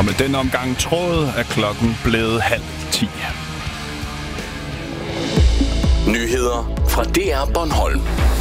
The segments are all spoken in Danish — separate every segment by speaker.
Speaker 1: Og med den omgang tråd er klokken blevet 9:30.
Speaker 2: Nyheder fra DR Bornholm.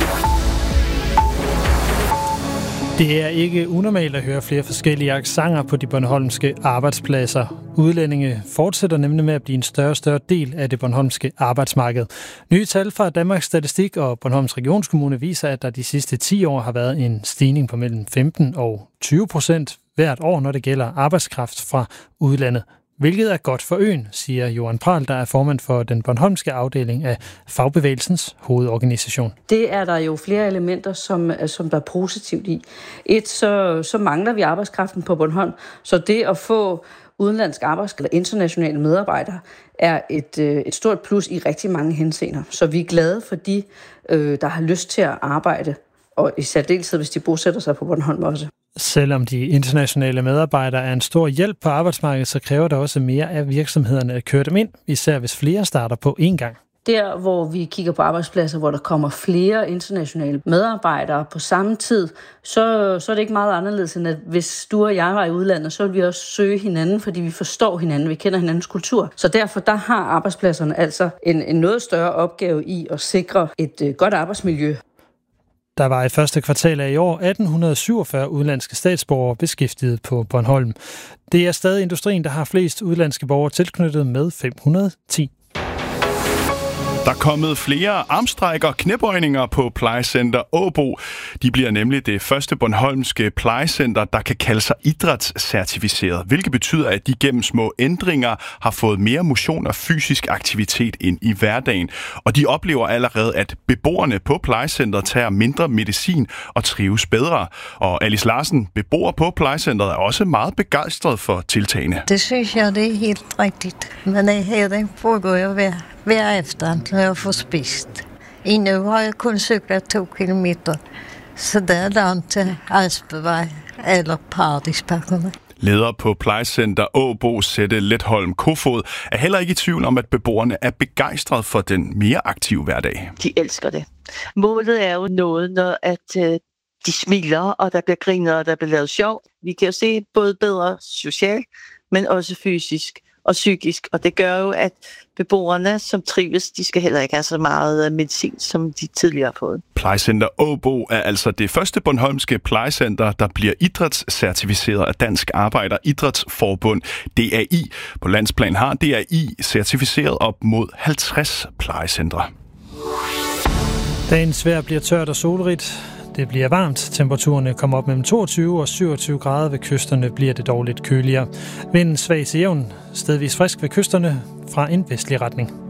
Speaker 3: Det er ikke unormalt at høre flere forskellige accenter på de bornholmske arbejdspladser. Udlændinge fortsætter nemlig med at blive en større og større del af det bornholmske arbejdsmarked. Nye tal fra Danmarks Statistik og Bornholms Regionskommune viser, at der de sidste 10 år har været en stigning på mellem 15% og 20% hvert år, når det gælder arbejdskraft fra udlandet. Hvilket er godt for øen, siger Johan Pral, der er formand for den bornholmske afdeling af Fagbevægelsens hovedorganisation.
Speaker 4: Det er der jo flere elementer, som der er positivt i. Så mangler vi arbejdskraften på Bornholm, så det at få udenlandsk arbejdskraft eller internationale medarbejdere er et stort plus i rigtig mange henseender. Så vi er glade for de, der har lyst til at arbejde, og i særdeleshed, hvis de bosætter sig på Bornholm også.
Speaker 3: Selvom de internationale medarbejdere er en stor hjælp på arbejdsmarkedet, så kræver der også mere af virksomhederne at køre dem ind, især hvis flere starter på én gang.
Speaker 4: Der, hvor vi kigger på arbejdspladser, hvor der kommer flere internationale medarbejdere på samme tid, så er det ikke meget anderledes, end at hvis du og jeg var i udlandet, så vil vi også søge hinanden, fordi vi forstår hinanden, vi kender hinandens kultur. Så derfor der har arbejdspladserne altså en noget større opgave i at sikre et godt arbejdsmiljø.
Speaker 3: Der var i første kvartal af i år 1847 udenlandske statsborgere beskæftiget på Bornholm. Det er stadig industrien, der har flest udenlandske borgere tilknyttet med 510.
Speaker 1: Der er kommet flere armstræk og knæbøjninger på plejecenter Åbo. De bliver nemlig det første bornholmske plejecenter, der kan kalde sig idrætscertificeret, hvilket betyder, at de gennem små ændringer har fået mere motion og fysisk aktivitet ind i hverdagen. Og de oplever allerede, at beboerne på plejecenteret tager mindre medicin og trives bedre. Og Alice Larsen, beboer på plejecenteret, er også meget begejstret for tiltagene.
Speaker 5: Det synes jeg, det er helt rigtigt. Men her foregår jeg hver efter, når jeg får spist. Endnu har jeg kun cyklet 2 kilometer, så der er langt til Aspervej eller Paradisbakkerne.
Speaker 1: Leder på plejecenter Åbo, Sette Letholm Kofod, er heller ikke i tvivl om, at beboerne er begejstret for den mere aktive hverdag.
Speaker 6: De elsker det. Målet er jo noget, når de smiler, og der bliver grinet, og der bliver lavet sjov. Vi kan jo se både bedre socialt, men også fysisk og psykisk, og det gør jo, at beboerne, som trives, de skal heller ikke have så meget medicin, som de tidligere har fået.
Speaker 1: Plejecenter Åbo er altså det første bornholmske plejecenter, der bliver idrætscertificeret af Dansk Arbejder Idrætsforbund, DAI. På landsplan har DAI certificeret op mod 50 plejecentre.
Speaker 3: Dagens vejr bliver tørt og solrigt. Det bliver varmt. Temperaturerne kommer op mellem 22 og 27 grader. Ved kysterne bliver det dog lidt køligere. Vinden svag til jævn, stedvis frisk ved kysterne fra en vestlig retning.